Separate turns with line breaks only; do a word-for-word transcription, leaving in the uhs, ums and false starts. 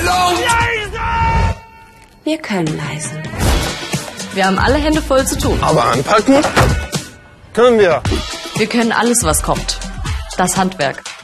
Wir können leisen.
Wir haben alle Hände voll zu tun.
Aber anpacken können wir.
Wir können alles, was kommt. Das Handwerk.